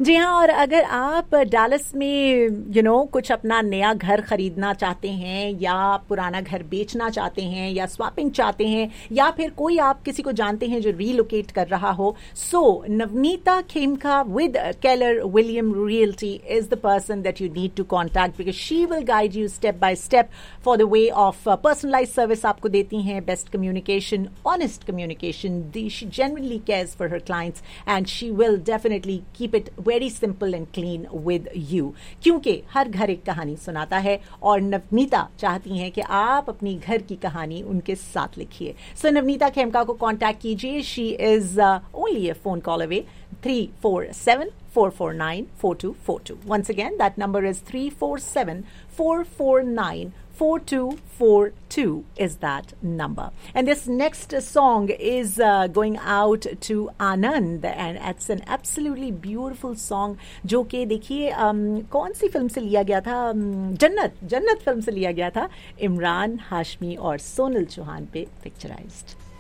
जी हाँ, और अगर आप डालस में कुछ अपना नया घर खरीदना चाहते हैं या पुराना घर बेचना चाहते हैं या स्वैपिंग चाहते हैं या फिर कोई आप किसी को जानते हैं जो रीलोकेट कर रहा हो, सो Navneeta Khemka with Keller William realty is the person that you need to contact because she will guide you step by step for the way of personalise service आपको देती हैं, best communication, honest communication. She genuinely cares for her clients and she will definitely keep it very simple and clean with you. क्योंकि हर घर एक कहानी सुनाता है और नवनीता चाहती हैं कि आप अपनी घर की कहानी उनके साथ लिखिए. सो नवनीता खेमका को कांटेक्ट कीजिए. She is only a phone call away. 347-449-4242. Once again, that number is 347-449-4242 is that number. And this next song is going out to Anand, and it's an absolutely beautiful song जो कि देखिए कौन सी film से लिया गया था, जन्नत film से लिया गया था, इमरान हाशमी और सोनल चौहान पे पिक्चराइज्ड.